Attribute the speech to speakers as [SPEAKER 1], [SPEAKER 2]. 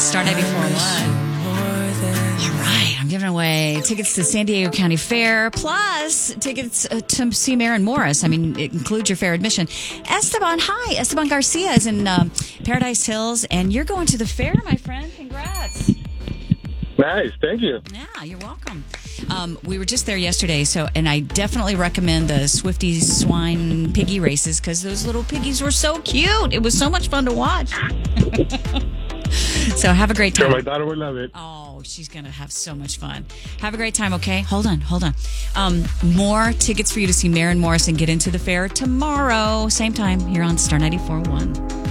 [SPEAKER 1] Star 94.1. All right, I'm giving away tickets to San Diego County Fair, plus tickets to see Maren Morris. I mean, it includes your fair admission. Esteban, hi. Esteban Garcia is in Paradise Hills, and you're going to the fair, my friend. Congrats.
[SPEAKER 2] Nice, thank you.
[SPEAKER 1] Yeah, you're welcome. We were just there yesterday, and I definitely recommend the Swifty Swine Piggy races because those little piggies were so cute. It was so much fun to watch. So have a great time.
[SPEAKER 2] Sure, my daughter would love it.
[SPEAKER 1] Oh, she's going to have so much fun. Have a great time, okay? Hold on. More tickets for you to see Maren Morris and get into the fair tomorrow. Same time here on Star 94.1.